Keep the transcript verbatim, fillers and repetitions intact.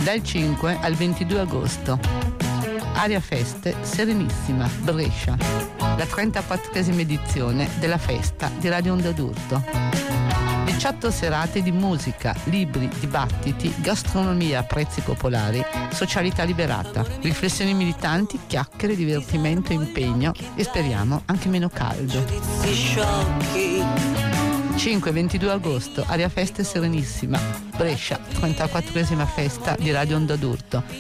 Dal cinque al ventidue agosto. Aria Feste Serenissima, Brescia. La trentaquattresima edizione della festa di Radio Onda d'Urto. diciotto serate di musica, libri, dibattiti, gastronomia a prezzi popolari, socialità liberata, riflessioni militanti, chiacchiere, divertimento, impegno e speriamo anche meno caldo. cinque ventidue agosto, Aria Feste Serenissima, Brescia, trentaquattresima festa di Radio Onda d'Urto.